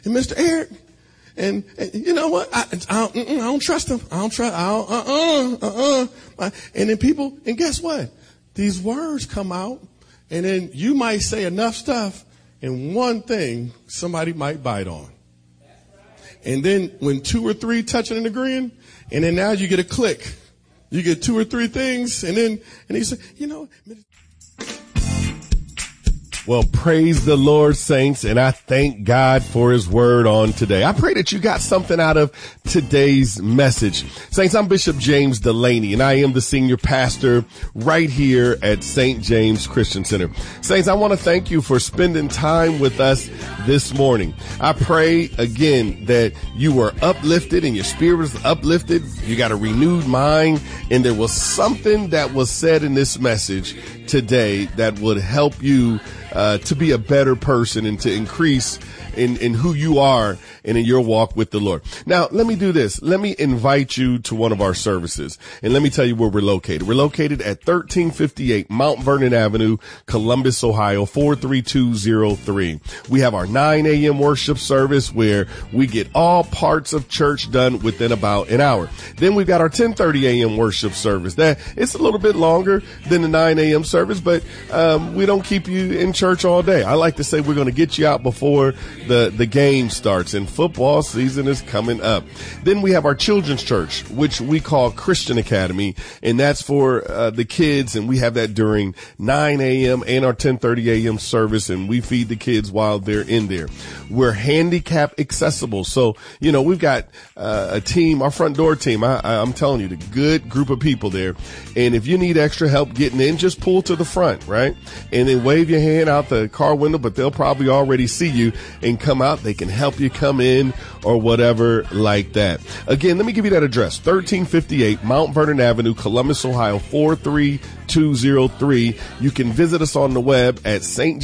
And Mr. Eric, and you know what? I don't trust him. And then people, and guess what? These words come out, and then you might say enough stuff, and one thing somebody might bite on. And then when 2 or 3 touching and agreeing, and then now you get a click. You get 2 or 3 things, and he said, you know. Well, praise the Lord, saints, and I thank God for his word on today. I pray that you got something out of today's message. Saints, I'm Bishop James Delaney, and I am the senior pastor right here at St. James Christian Center. Saints, I want to thank you for spending time with us this morning. I pray again that you were uplifted and your spirit was uplifted. You got a renewed mind, and there was something that was said in this message today that would help you to be a better person and to increase in who you are and in your walk with the Lord. Now, let me do this. Let me invite you to one of our services, and let me tell you where we're located. We're located at 1358 Mount Vernon Avenue, Columbus, Ohio, 43203. We have our 9 a.m. worship service where we get all parts of church done within about an hour. Then we've got our 10:30 a.m. worship service. That it's a little bit longer than the 9 a.m. service, but we don't keep you in church all day. I like to say we're going to get you out before the game starts, and football season is coming up. Then we have our children's church, which we call Christian Academy, and that's for the kids, and we have that during 9 a.m. and our 10:30 a.m. service, and we feed the kids while they're in there. We're handicap accessible, so you know we've got a team, our front door team. I'm telling you, the good group of people there, and if you need extra help getting in, just pull to the front, right, and then wave your hand out the car window, but they'll probably already see you and come out. They can help you come in or whatever like that. Again, let me give you that address, 1358 Mount Vernon Avenue, Columbus, Ohio, 43203. You can visit us on the web at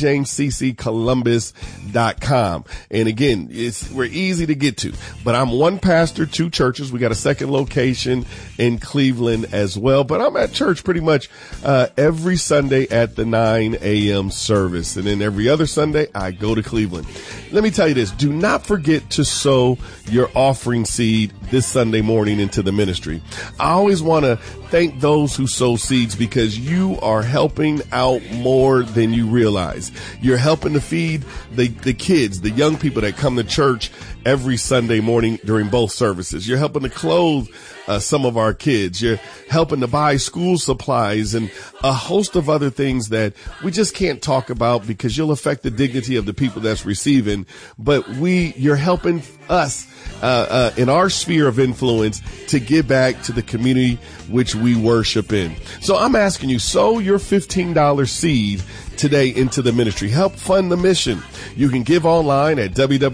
stjamesccolumbus.com. And again, we're easy to get to, but I'm one pastor, 2 churches. We got a second location in Cleveland as well, but I'm at church pretty much every Sunday at the 9 a.m. service. And then every other Sunday, I go to Cleveland. Let me tell you this. Do not forget to sow your offering seed this Sunday morning into the ministry. I always want to thank those who sow seeds because you are helping out more than you realize. You're helping to feed the kids, the young people that come to church every Sunday morning during both services. You're helping to clothe some of our kids. You're helping to buy school supplies and a host of other things that we just can't talk about because you'll affect the dignity of the people that's receiving. But you're helping us in our sphere of influence to give back to the community which we worship in. So I'm asking you, sow your $15 seed today into the ministry. Help fund the mission. You can give online at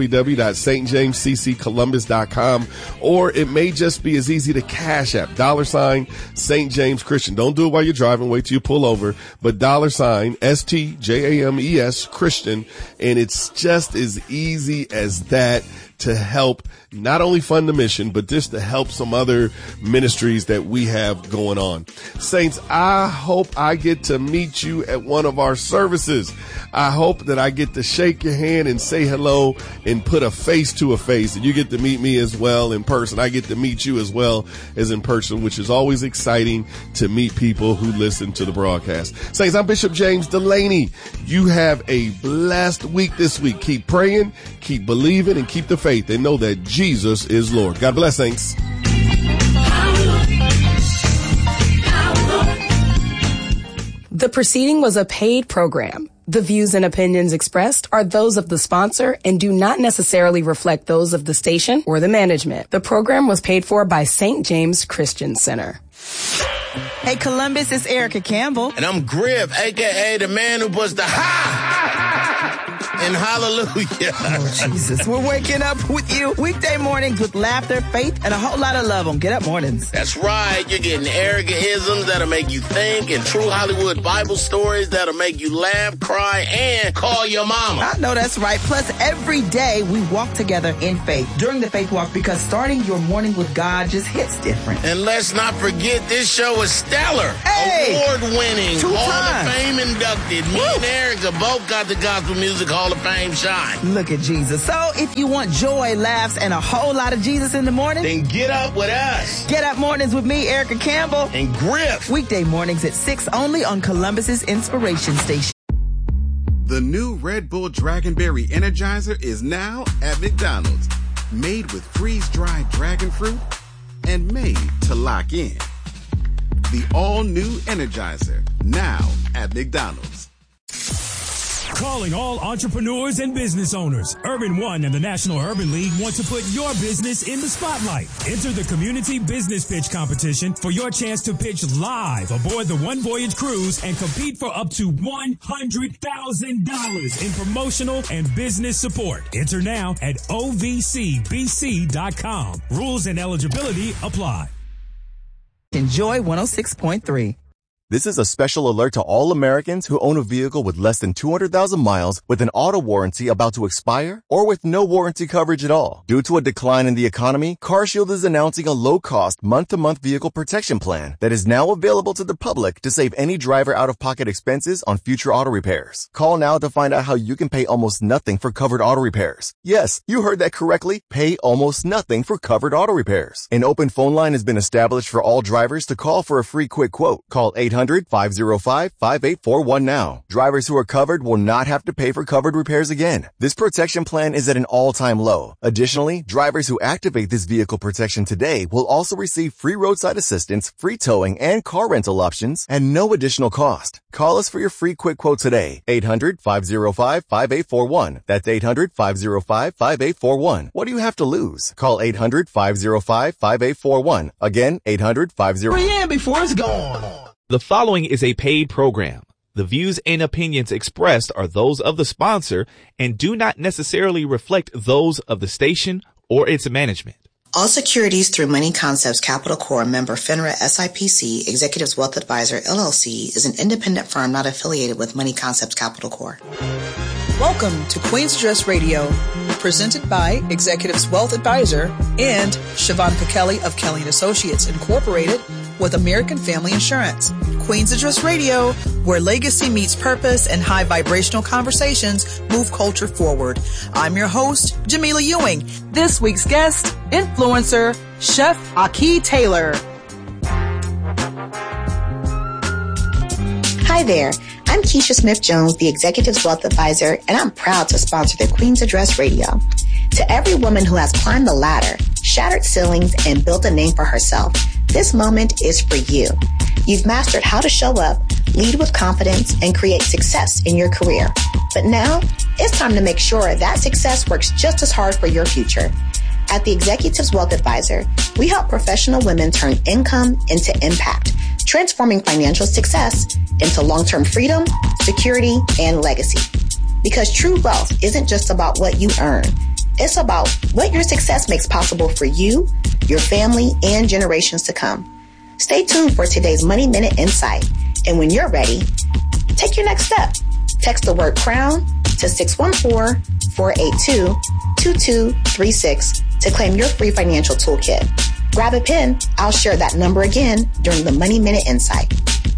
www.stjamesccolumbus.com, or it may just be as easy to Cash App, $St. James Christian. Don't do it while you're driving. Wait till you pull over. But $STJAMES Christian. And it's just as easy as that to help not only fund the mission, but just to help some other ministries that we have going on. Saints, I hope I get to meet you at one of our services. I hope that I get to shake your hand and say hello and put a face to a face, and you get to meet me as well in person. I get to meet you as well as in person, which is always exciting to meet people who listen to the broadcast. Saints, I'm Bishop James Delaney. You have a blessed week this week. Keep praying, keep believing, and keep the faith, and know that Jesus is Lord. God bless, saints. The proceeding was a paid program. The views and opinions expressed are those of the sponsor and do not necessarily reflect those of the station or the management. The program was paid for by St. James Christian Center. Hey, Columbus, it's Erica Campbell. And I'm Griff, a.k.a. the man who puts the ha in hallelujah. Oh, Jesus. We're waking up with you weekday mornings with laughter, faith, and a whole lot of love on Get Up Mornings. That's right. You're getting arrogant isms that'll make you think and true Hollywood Bible stories that'll make you laugh, cry, and call your mama. I know that's right. Plus, every day we walk together in faith during the Faith Walk because starting your morning with God just hits different. And let's not forget, this show is stellar. Hey! Award-winning, Hall Two-time of Fame inducted. Me and Erica both got the Gospel Music Hall Hall of Fame shine. Look at Jesus. So if you want joy, laughs, and a whole lot of Jesus in the morning, Then get up with us. Get Up Mornings with me, Erica Campbell. And Griff. Weekday mornings at 6 only on Columbus's Inspiration Station. The new Red Bull Dragonberry Energizer is now at McDonald's. Made with freeze-dried dragon fruit and made to lock in. The all-new Energizer, now at McDonald's. Calling all entrepreneurs and business owners. Urban One and the National Urban League want to put your business in the spotlight. Enter the Community Business Pitch Competition for your chance to pitch live aboard the One Voyage Cruise and compete for up to $100,000 in promotional and business support. Enter now at ovcbc.com. Rules and eligibility apply. Enjoy 106.3. This is a special alert to all Americans who own a vehicle with less than 200,000 miles with an auto warranty about to expire or with no warranty coverage at all. Due to a decline in the economy, CarShield is announcing a low-cost month-to-month vehicle protection plan that is now available to the public to save any driver out-of-pocket expenses on future auto repairs. Call now to find out how you can pay almost nothing for covered auto repairs. Yes, you heard that correctly. Pay almost nothing for covered auto repairs. An open phone line has been established for all drivers to call for a free quick quote. Call 800-505-5841 now. Drivers who are covered will not have to pay for covered repairs again. This protection plan is at an all-time low. Additionally, drivers who activate this vehicle protection today will also receive free roadside assistance, free towing, and car rental options at no additional cost. Call us for your free quick quote today. 800-505-5841. That's 800-505-5841. What do you have to lose? Call 800-505-5841. Again, 800-505. Yeah, before it's gone. The following is a paid program. The views and opinions expressed are those of the sponsor and do not necessarily reflect those of the station or its management. All securities through Money Concepts Capital Corp member FINRA SIPC, Executives Wealth Advisor LLC, is an independent firm not affiliated with Money Concepts Capital Corp. Welcome to Queen's Address Radio, presented by Executives Wealth Advisor and Shavanika Kelly of Kelly & Associates, Incorporated, with American Family Insurance. Queen's Address Radio, where legacy meets purpose and high vibrational conversations move culture forward. I'm your host, Jamila Ewing. This week's guest, influencer, Chef Aki Taylor. Hi there. I'm Keisha Smith-Jones, the Executives Wealth Advisor, and I'm proud to sponsor the Queen's Address Radio. To every woman who has climbed the ladder, shattered ceilings, and built a name for herself, this moment is for you. You've mastered how to show up, lead with confidence, and create success in your career. But now, it's time to make sure that success works just as hard for your future. At the Executives Wealth Advisor, we help professional women turn income into impact, transforming financial success into long-term freedom, security, and legacy. Because true wealth isn't just about what you earn. It's about what your success makes possible for you, your family, and generations to come. Stay tuned for today's Money Minute Insight. And when you're ready, take your next step. Text the word CROWN to 614-482-2236 to claim your free financial toolkit. Grab a pen. I'll share that number again during the Money Minute Insight.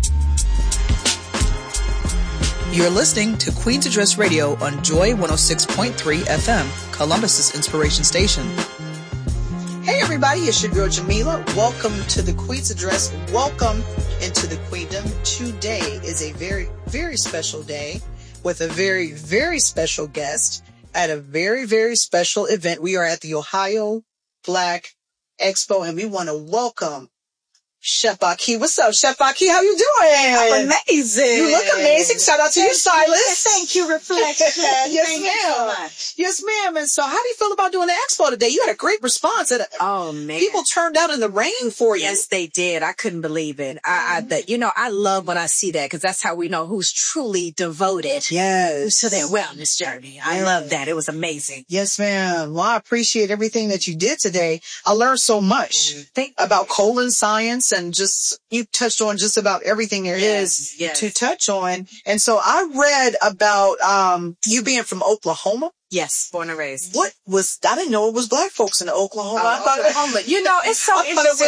You're listening to Queen's Address Radio on Joy 106.3 FM, Columbus's Inspiration Station. Hey everybody, it's your girl Jamila. Welcome to the Queen's Address. Welcome into the Queendom. Today is a very, very special day with a very, very special guest at a very, very special event. We are at the Ohio Black Expo and we want to welcome Chef Aki. What's up, Chef Aki? How you doing? I'm amazing. You look amazing. Shout out to your stylist. Thank you, Reflection. Yes, Thank ma'am. you so much. Yes, ma'am. And so how do you feel about doing the expo today? You had a great response. Oh, man. People turned out in the rain for you. Yes, they did. I couldn't believe it. I love when I see that because that's how we know who's truly devoted to their wellness journey. I love that. It was amazing. Yes, ma'am. Well, I appreciate everything that you did today. I learned so much about colon science and just, you touched on just about everything there is to touch on. And so I read about, you being from Oklahoma. Yes, born and raised. I didn't know it was black folks in Oklahoma. Oklahoma. You know, it's so interesting.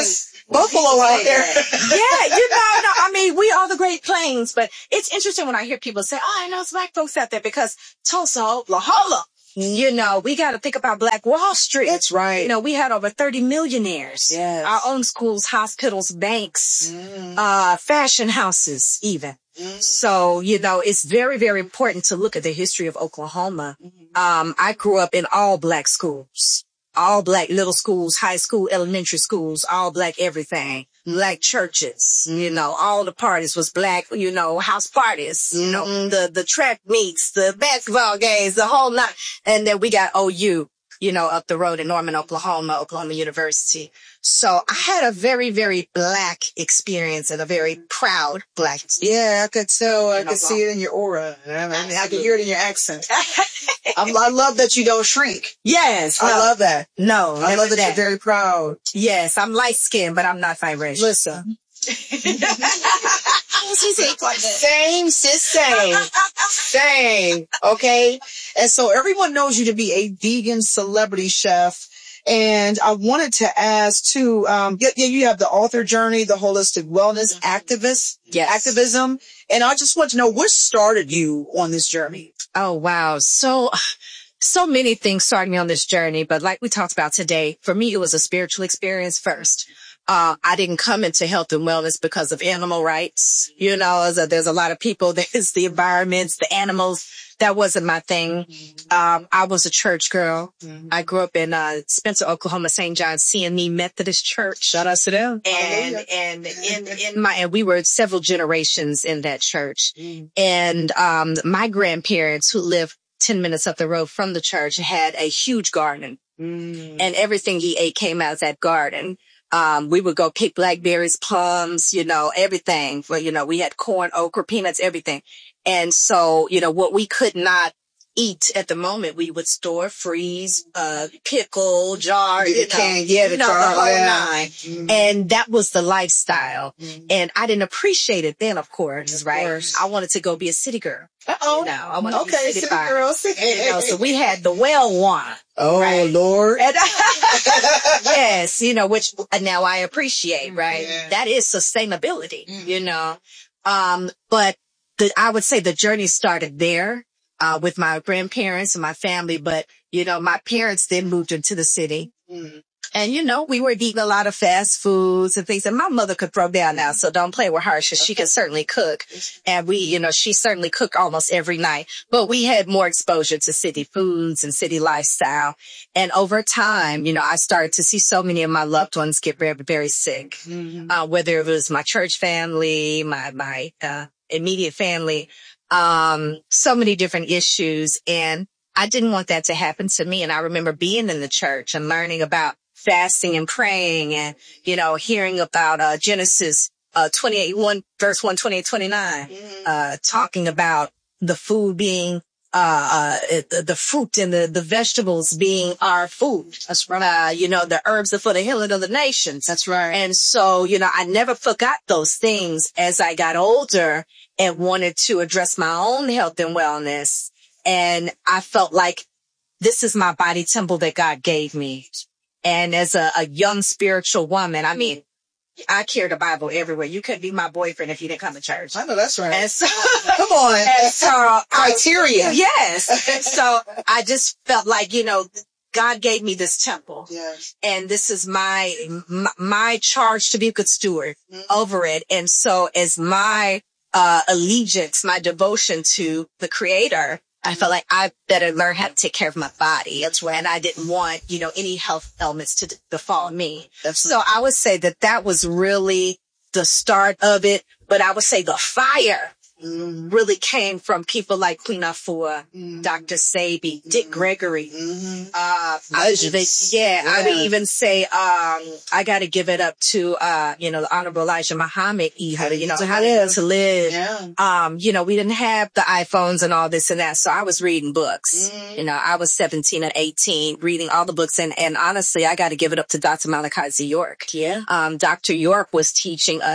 buffalo out there. Yeah, no, I mean, we are the Great Plains, but it's interesting when I hear people say, oh, I know it's black folks out there because Tulsa, Oklahoma. We got to think about Black Wall Street. That's right. We had over 30 millionaires. Yes. Our own schools, hospitals, banks, fashion houses, even. So, it's very, very important to look at the history of Oklahoma. I grew up in all black schools, all black little schools, high school, elementary schools, all black everything, black churches, all the parties was black, house parties, the track meets, the basketball games, the whole lot. And then we got OU, up the road in Norman, Oklahoma University. So I had a very, very black experience and a very proud black experience. Yeah, I could tell. I could see it in your aura. I mean, I can hear it in your accent. I love that you don't shrink. Yes. I love that. No, I love that you're very proud. Yes, I'm light skinned, but I'm not biracial. Listen. Same. Okay. And so everyone knows you to be a vegan celebrity chef. And I wanted to ask too, you have the author journey, the holistic wellness activism. And I just want to know what started you on this journey. Oh, wow. So many things started me on this journey, but like we talked about today, for me, it was a spiritual experience first. I didn't come into health and wellness because of animal rights. There's a lot of people, there's the environments, the animals. That wasn't my thing. I was a church girl. I grew up in Spencer, Oklahoma, St. John's CME Methodist Church. Shout out to them. And we were several generations in that church. And my grandparents, who lived 10 minutes up the road from the church, had a huge garden. And everything he ate came out of that garden. We would go pick blackberries, plums, everything. We had corn, okra, peanuts, everything. And so, what we could not eat at the moment, we would store, freeze, pickle, jar, the whole nine. And that was the lifestyle. And I didn't appreciate it then, of course, right? Course. I wanted to go be a city girl. I wanted to be a city girl. So we had the well one. Oh, right? Lord. And, yes, which now I appreciate, right? Yeah. That is sustainability, but I would say the journey started there, with my grandparents and my family. But, my parents then moved into the city. And, we were eating a lot of fast foods and things. And my mother could throw down now, so don't play with her. She can certainly cook. And she certainly cooked almost every night. But we had more exposure to city foods and city lifestyle. And over time, I started to see so many of my loved ones get very, very sick. Whether it was my church family, my immediate family, so many different issues. And I didn't want that to happen to me. And I remember being in the church and learning about fasting and praying and, hearing about, Genesis, 28, verse 1, 28, 29, talking about the food being, the fruit and the vegetables being our food. That's right. The herbs are for the healing of the nations. That's right. And so, I never forgot those things as I got older and wanted to address my own health and wellness. And I felt like this is my body temple that God gave me. And as a young spiritual woman, I mean, I carry the Bible everywhere. You couldn't be my boyfriend if you didn't come to church. I know that's right. And so, come on. And so, criteria. Yes. So I just felt like, God gave me this temple. Yes. And this is my charge to be a good steward over it. And so as my allegiance, my devotion to the Creator, I felt like I better learn how to take care of my body. That's right. And I didn't want, any health elements to befall me. That's so I would say that was really the start of it. But I would say the fire really came from people like Queen Afua, Dr. Sebi, Dick Gregory. I would even say, I got to give it up to, the Honorable Elijah Muhammad, to live. Yeah. We didn't have the iPhones and all this and that. So I was reading books. I was 17 and 18 reading all the books. And honestly, I got to give it up to Dr. Malachi Z. York. Yeah. Dr. York was teaching us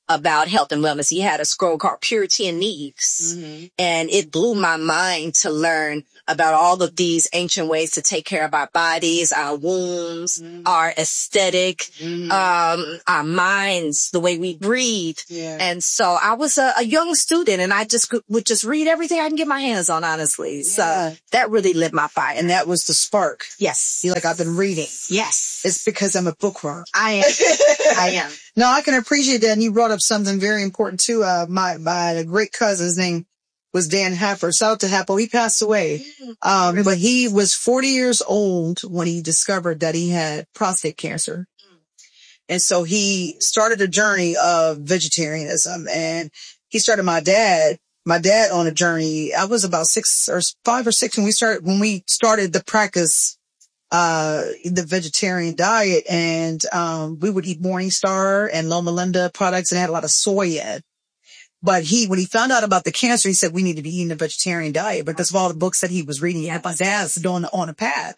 about health and wellness. He had a scroll called Purity and Needs. And it blew my mind to learn about all of these ancient ways to take care of our bodies, our wombs, our aesthetic, our minds, the way we breathe. And so I was a young student, and I would just read everything I can get my hands on, honestly. So that really lit my fire. And that was the spark. Yes. You're like, I've been reading. Yes. It's because I'm a bookworm. I am. I am. No, I can appreciate that. And you brought up something very important too. My great cousin's name was Dan Happer. Shout out to Happer. He passed away. But he was 40 years old when he discovered that he had prostate cancer. And so he started a journey of vegetarianism, and he started my dad on a journey. I was about 5 or 6 when we started the practice the vegetarian diet, and we would eat Morningstar and Loma Linda products, and had a lot of soy in. But when he found out about the cancer, he said we need to be eating a vegetarian diet because of all the books that he was reading. He had my dad's on a path.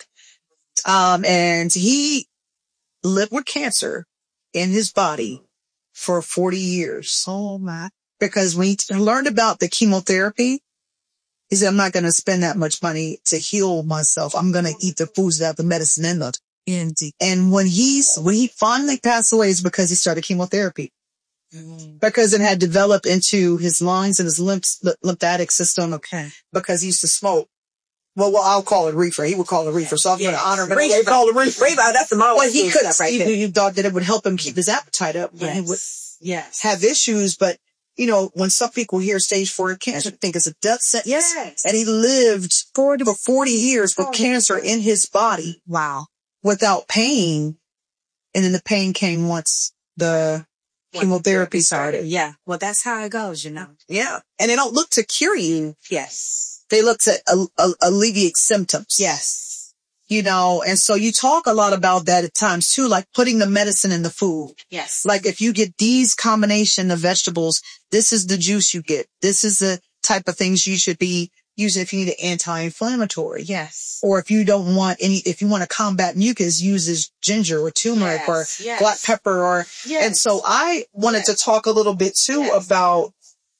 And he lived with cancer in his body for 40 years. Oh my. Because when he learned about the chemotherapy, he said, I'm not going to spend that much money to heal myself. I'm going to eat the foods that have the medicine in it. Indeed. And when he finally passed away, is because he started chemotherapy. Because it had developed into his lungs and his lymphatic system. Okay. Because he used to smoke. Well, I'll call it reefer. He would call it reefer. So I'm going to honor him. They call it reefer. That's the most. Well, he could. He thought that it would help him keep his appetite up. Yes. He would have issues, but when some people hear stage 4 cancer, think it's a death sentence. Yes. And he lived for 40 years with cancer in his body. Wow. Without pain. And then the pain came once the chemotherapy started. Yeah. Well, that's how it goes, Yeah. And they don't look to cure you. Yes. They look to alleviate symptoms. Yes. And so you talk a lot about that at times too, like putting the medicine in the food. Yes. Like if you get these combination of vegetables, this is the juice you get. This is the type of things you should be using if you need an anti-inflammatory. Yes. Or if you don't want if you want to combat mucus, use this ginger or turmeric or black pepper and so I wanted to talk a little bit too about,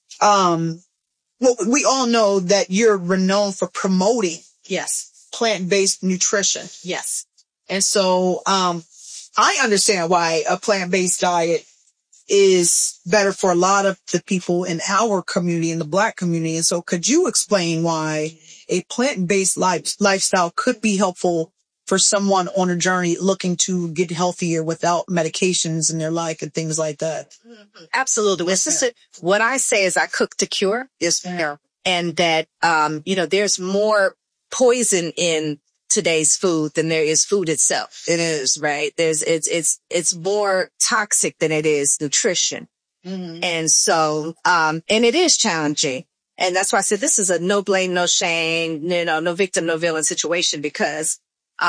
we all know that you're renowned for promoting. Yes. Plant-based nutrition. Yes. And so, I understand why a plant-based diet is better for a lot of the people in our community, in the Black community. And so could you explain why a plant-based lifestyle could be helpful for someone on a journey looking to get healthier without medications in their life and things like that? Absolutely. Well, sister, what I say is I cook to cure. Yes, ma'am. And that, there's more poison in today's food than there is food itself. It is, right? It's more toxic than it is nutrition. Mm-hmm. And so, and it is challenging. And that's why I said this is a no blame, no shame, no victim, no villain situation because,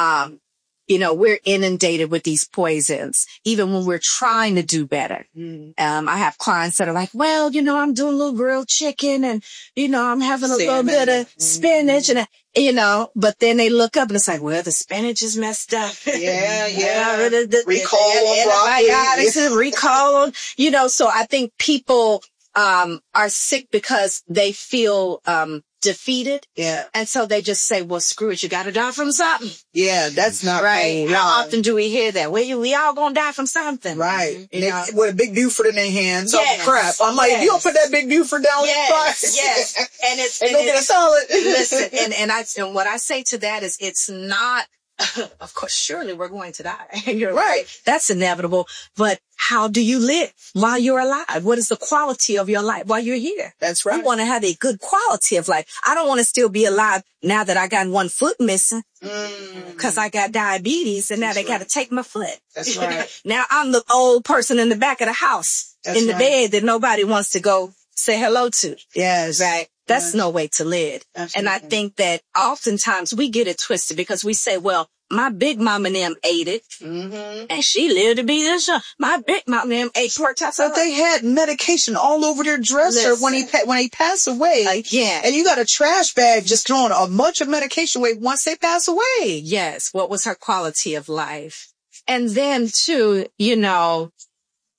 we're inundated with these poisons, even when we're trying to do better. I have clients that are like, well, I'm doing a little grilled chicken and, I'm having a little bit of spinach and, but then they look up and it's like, well, the spinach is messed up. Yeah. Recall on antibiotics, recall on, so I think people, are sick because they feel, defeated. Yeah. And so they just say, well, screw it. You got to die from something. Yeah. That's not right. How often do we hear that? Well, we all going to die from something. Right. With a big Buford in their hands. Yes. Oh, crap. I'm like, you don't put that big Buford down with the price. Yes. And it's, and go get a salad. Listen, and what I say to that is it's not, of course, surely we're going to die. You're right. That's inevitable. But how do you live while you're alive? What is the quality of your life while you're here? That's right. We want to have a good quality of life. I don't want to still be alive now that I got one foot missing because I got diabetes and now they got to take my foot. That's right. Now I'm the old person in the back of the house in the bed that nobody wants to go say hello to. Yes. Right. That's no way to live. Absolutely. And I think that oftentimes we get it twisted because we say, well, my big mama and them ate it, and she lived to be this young. My big mama and them ate pork chops. But they had medication all over their dresser when he passed away. Again. And you got a trash bag just throwing a bunch of medication away once they pass away. Yes. What was her quality of life? And then too,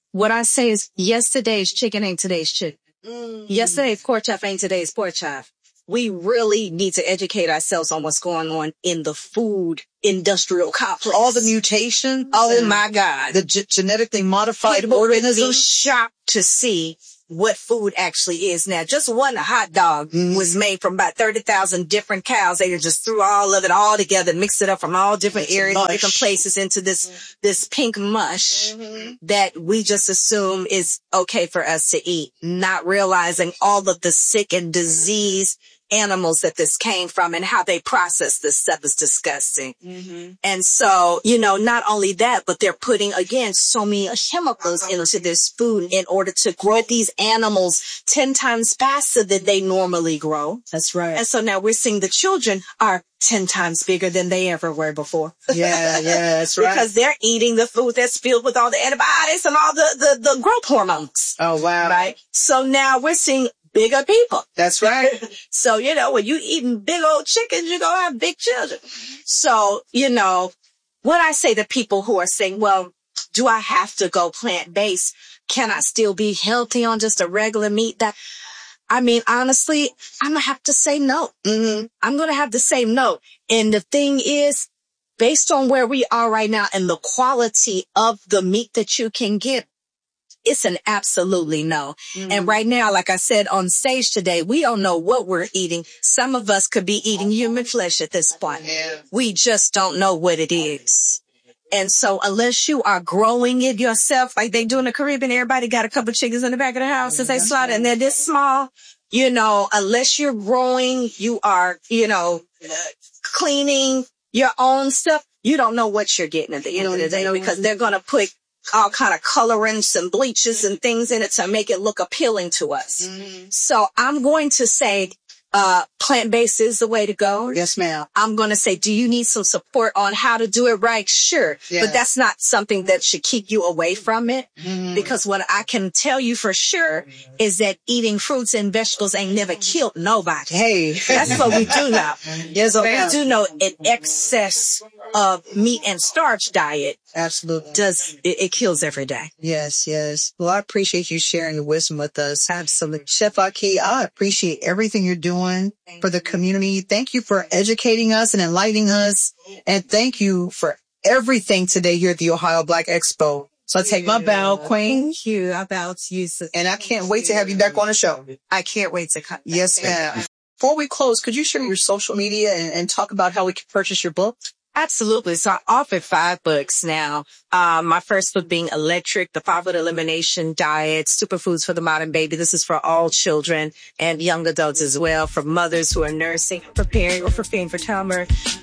what I say is yesterday's chicken ain't today's chicken. Yesterday's pork chop ain't today's pork chop. We really need to educate ourselves on what's going on in the food industrial complex. All the mutations. Oh my God. The genetically modified People would be organisms. shocked to see what food actually is now. Just one hot dog was made from about 30,000 different cows. They just threw all of it all together, mixed it up from all different areas, different places into this pink mush that we just assume is okay for us to eat, not realizing all of the sick and diseased animals that this came from and how they process this stuff is disgusting. And so, not only that, but they're putting, again, so many chemicals into this food in order to grow these animals 10 times faster than they normally grow. That's right. And so now we're seeing the children are 10 times bigger than they ever were before. Yeah, that's right. Because they're eating the food that's filled with all the antibiotics and all the growth hormones. Oh, wow. Right? So now we're seeing bigger people. That's right. So, when you eating big old chickens, you're going to have big children. So, what I say to people who are saying, well, do I have to go plant-based? Can I still be healthy on just a regular meat? Honestly, I'm going to have to say no. I'm going to have to say no. And the thing is, based on where we are right now and the quality of the meat that you can get, it's an absolutely no. And right now, like I said on stage today, we don't know what we're eating. Some of us could be eating human flesh at this point. We just don't know what it is. And so unless you are growing it yourself, like they do in the Caribbean, everybody got a couple chickens in the back of the house as they slaughter, and they're this small, unless you're growing, you are, cleaning your own stuff, you don't know what you're getting at the end of the day because they're going to put all kind of colorants and bleaches and things in it to make it look appealing to us. So I'm going to say, plant-based is the way to go. Yes, ma'am. I'm going to say, do you need some support on how to do it right? Sure. Yeah. But that's not something that should keep you away from it. Because what I can tell you for sure is that eating fruits and vegetables ain't never killed nobody. Hey. That's what we do know. Yes, So ma'am. we do know an excess of meat and starch diet absolutely it kills every day. Yes. Well, I appreciate you sharing your wisdom with us. Absolutely. Chef Aki, I appreciate everything you're doing for the community. Thank you for educating us and enlightening us. And thank you for everything today here at the Ohio Black Expo. So I take my bow, Queen. Thank you. I bow to you. And I can't wait to have you back on the show. I can't wait to come. Yes, ma'am. Before we close, could you share your social media and talk about how we can purchase your book? Absolutely. So I offer 5 books now. My first book being Electric, the 5-Foot Elimination Diet, Superfoods for the Modern Baby. This is for all children and young adults as well, for mothers who are nursing, preparing for childbirth.